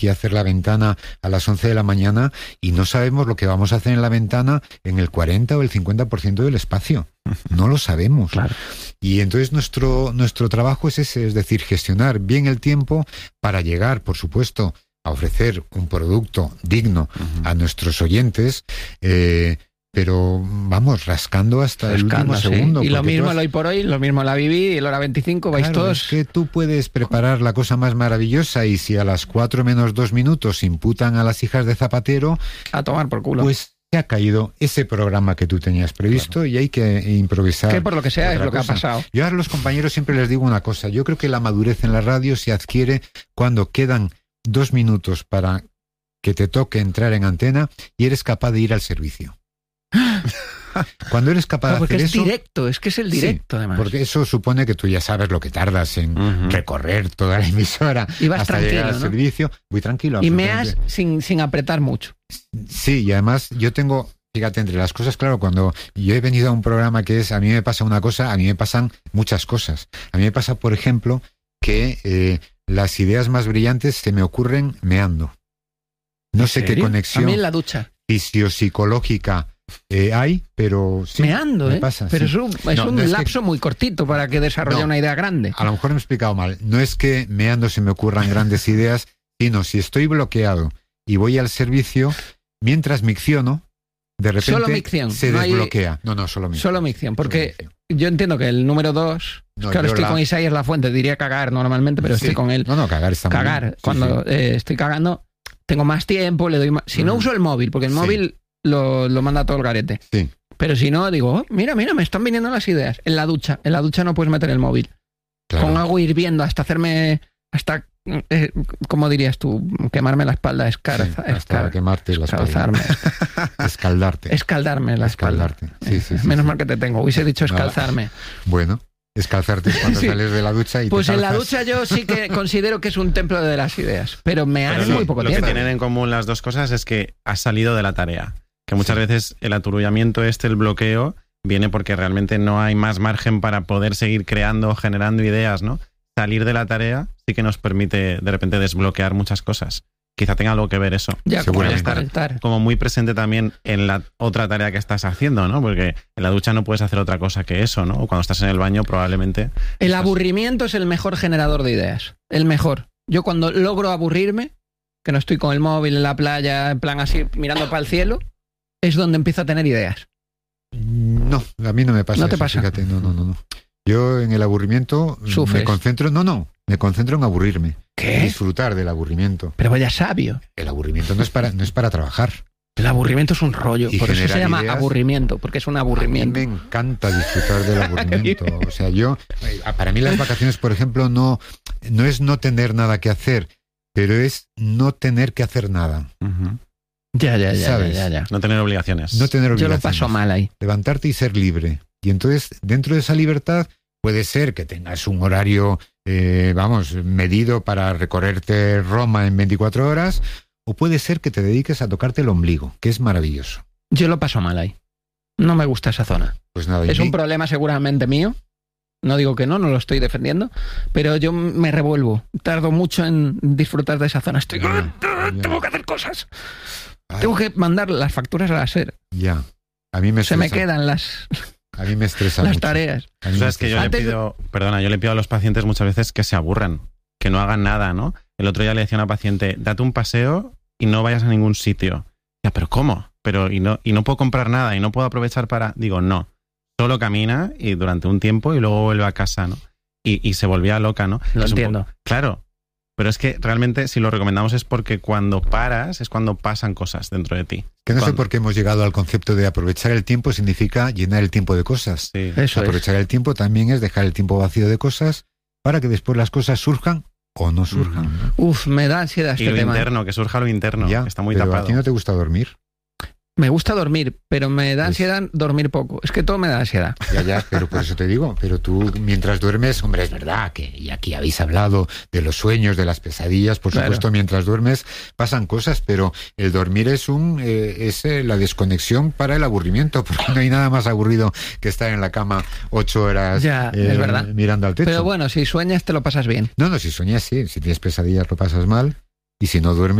aquí a hacer la ventana a las 11 de la mañana y no sabemos lo que vamos a hacer en la ventana en el 40 o el 50% del espacio. No lo sabemos. Claro. Y entonces nuestro trabajo es ese, es decir, gestionar bien el tiempo para llegar, por supuesto, a ofrecer un producto digno a nuestros oyentes, pero vamos, rascando hasta el último segundo. Y lo mismo el hoy por hoy, lo mismo la Viví y el hora 25, vais todos... Es que tú puedes preparar la cosa más maravillosa y si a las 4 menos 2 minutos imputan a las hijas de Zapatero... A tomar por culo. Pues se ha caído ese programa que tú tenías previsto y hay que improvisar. Que por lo que sea es lo que ha pasado. Yo a los compañeros siempre les digo una cosa. Yo creo que la madurez en la radio se adquiere cuando quedan 2 minutos para que te toque entrar en antena y eres capaz de ir al servicio. Cuando eres capaz de hacer eso... Porque es directo, es que es el directo, además. Porque eso supone que tú ya sabes lo que tardas en recorrer toda la emisora y vas hasta llegar al servicio. Voy tranquilo. Y meas sin apretar mucho. Sí, y además yo tengo... Fíjate, entre las cosas, claro, cuando yo he venido a un programa que es, a mí me pasa una cosa, a mí me pasan muchas cosas. A mí me pasa, por ejemplo, que las ideas más brillantes se me ocurren meando. No sé qué conexión a mí en la ducha fisiopsicológica hay, pero sí, meando, me pasa. Pero sí. es un lapso muy cortito para que desarrolle una idea grande. A lo mejor me he explicado mal. No es que meando se me ocurran grandes ideas, sino si estoy bloqueado y voy al servicio, mientras micciono, de repente solo micción, se desbloquea. No, solo micción. Solo micción, porque yo entiendo que el número 2... claro, estoy con Isaías Lafuente, diría cagar normalmente, pero estoy con él. No, cagar está muy bien. Cuando estoy cagando, tengo más tiempo, le doy más... Si no uso el móvil, porque el móvil lo manda todo el garete. Sí. Pero si no, digo, mira, me están viniendo las ideas. En la ducha no puedes meter el móvil. Claro. Con agua hirviendo hasta ¿cómo dirías tú? Quemarme la espalda, hasta quemarte la espalda. Escaldarme la espalda. Sí. Menos mal que te tengo. Hubiese dicho escalzarme. Bueno, escalzarte cuando sales de la ducha y pues en la ducha yo sí que considero que es un templo de las ideas. Pero me hace muy poco tiempo. Lo que tienen en común las dos cosas es que has salido de la tarea. Que muchas veces el aturullamiento el bloqueo, viene porque realmente no hay más margen para poder seguir creando, generando ideas, ¿no? Salir de la tarea sí que nos permite de repente desbloquear muchas cosas. Quizá tenga algo que ver eso. Ya, seguramente. Estar como muy presente también en la otra tarea que estás haciendo, ¿no? Porque en la ducha no puedes hacer otra cosa que eso, ¿no? O cuando estás en el baño probablemente... El aburrimiento es el mejor generador de ideas. El mejor. Yo cuando logro aburrirme, que no estoy con el móvil en la playa, en plan así, mirando para el cielo, es donde empiezo a tener ideas. No, a mí no me pasa. ¿No te eso, pasa? Fíjate, no. Yo en el aburrimiento ¿Sufres? me concentro en aburrirme. ¿Qué? Disfrutar del aburrimiento. Pero vaya sabio. El aburrimiento no es para trabajar. El aburrimiento es un rollo, por eso se llama aburrimiento, porque es un aburrimiento. A mí me encanta disfrutar del aburrimiento. O sea, para mí las vacaciones, por ejemplo, no es no tener nada que hacer, pero es no tener que hacer nada. Ya. No tener obligaciones. No tener obligaciones. Yo lo paso mal ahí. Levantarte y ser libre. Y entonces, dentro de esa libertad, puede ser que tengas un horario, medido para recorrerte Roma en 24 horas, o puede ser que te dediques a tocarte el ombligo, que es maravilloso. Yo lo paso mal ahí. No me gusta esa zona. Pues nada. Es un problema seguramente mío. No digo que no lo estoy defendiendo, pero yo me revuelvo. Tardo mucho en disfrutar de esa zona. Tengo que hacer cosas. Tengo que mandar las facturas a la SER. Ya. A mí me Se me quedan las... A mí me estresa las mucho. tareas. ¿Sabes que yo le pido a los pacientes muchas veces que se aburran, que no hagan nada, ¿no? El otro día le decía a una paciente, date un paseo y no vayas a ningún sitio. Ya, ¿pero cómo? Y no puedo comprar nada y no puedo aprovechar para... Digo, no. Solo camina y durante un tiempo y luego vuelve a casa, ¿no? Y se volvía loca, ¿no? Lo entiendo. Claro. Pero es que realmente si lo recomendamos es porque cuando paras es cuando pasan cosas dentro de ti. Que no sé por qué hemos llegado al concepto de aprovechar el tiempo significa llenar el tiempo de cosas. Sí. Aprovechar el tiempo también es dejar el tiempo vacío de cosas para que después las cosas surjan o no surjan. Uf, me da ansiedad este tema. Interno, que surja lo interno. Ya, está muy pero tapado. ¿A ti no te gusta dormir? Me gusta dormir, pero me da ansiedad dormir poco. Es que todo me da ansiedad. Ya, pero por eso te digo. Pero tú, mientras duermes, hombre, es verdad que y aquí habéis hablado de los sueños, de las pesadillas, por supuesto, mientras duermes pasan cosas, pero el dormir es la desconexión para el aburrimiento, porque no hay nada más aburrido que estar en la cama 8 horas es verdad. Mirando al techo. Pero bueno, si sueñas te lo pasas bien. No, si sueñas sí, si tienes pesadillas lo pasas mal. y si no duermes